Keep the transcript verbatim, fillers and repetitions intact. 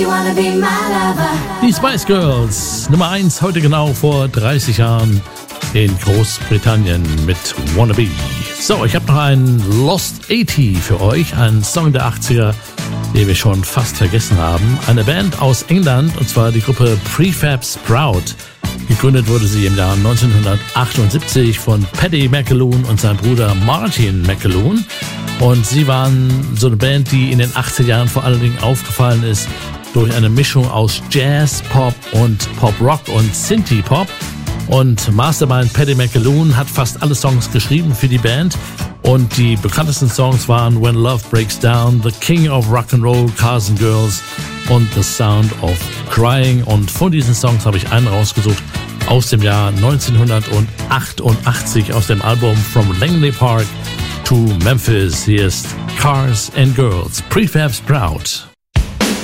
Die Spice Girls, Nummer eins, heute genau vor dreißig Jahren in Großbritannien mit Wannabe. So, ich habe noch einen Lost achtzig für euch, einen Song der achtziger, den wir schon fast vergessen haben. Eine Band aus England, und zwar die Gruppe Prefab Sprout. Gegründet wurde sie im Jahr neunzehnhundertachtundsiebzig von Paddy McAloon und seinem Bruder Martin McAloon. Und sie waren so eine Band, die in den achtziger Jahren vor allen Dingen aufgefallen ist durch eine Mischung aus Jazz, Pop und Pop-Rock und Synthie-Pop. Und Mastermind Paddy McAloon hat fast alle Songs geschrieben für die Band. Und die bekanntesten Songs waren When Love Breaks Down, The King of Rock'n'Roll, Cars and Girls und The Sound of Crying. Und von diesen Songs habe ich einen rausgesucht aus dem Jahr neunzehnhundertachtundachtzig aus dem Album From Langley Park to Memphis. Hier ist Cars and Girls, Prefab Sprout.